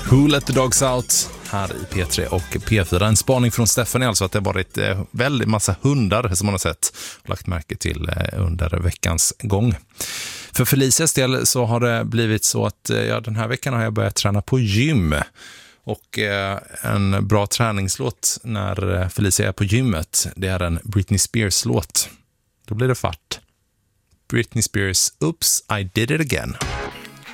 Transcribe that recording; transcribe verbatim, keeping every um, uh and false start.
Who Let The Dogs Out här i P tre och P fyra. En spaning från Stefan är alltså att det har varit eh, väldigt massa hundar som man har sett och lagt märke till eh, under veckans gång. För Felicias del så har det blivit så att eh, ja, den här veckan har jag börjat träna på gym. Och eh, en bra träningslåt när Felicia är på gymmet, det är en Britney Spears-låt. Då blir det fart. Britney Spears, Oops, I Did It Again.